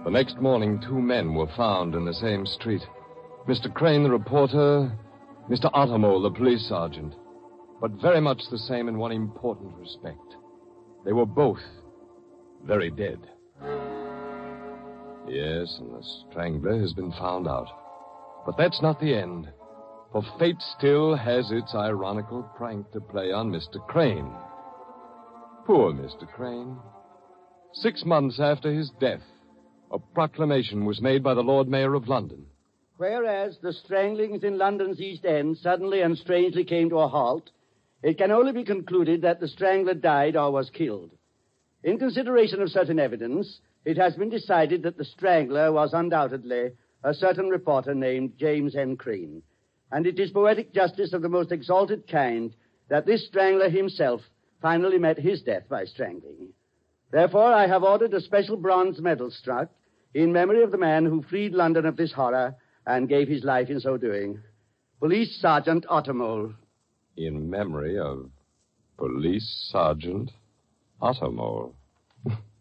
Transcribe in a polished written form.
The next morning, 2 men were found in the same street. Mr. Crane, the reporter, Mr. Ottermole, the police sergeant. But very much the same in one important respect. They were both very dead. Yes, and the strangler has been found out. But that's not the end. For fate still has its ironical prank to play on Mr. Crane. Poor Mr. Crane. 6 months after his death, a proclamation was made by the Lord Mayor of London. Whereas the stranglings in London's East End suddenly and strangely came to a halt, it can only be concluded that the strangler died or was killed. In consideration of certain evidence, it has been decided that the strangler was undoubtedly a certain reporter named James N. Crane. And it is poetic justice of the most exalted kind that this strangler himself finally met his death by strangling. Therefore, I have ordered a special bronze medal struck in memory of the man who freed London of this horror and gave his life in so doing. Police Sergeant Ottermole. In memory of Police Sergeant Ottermole.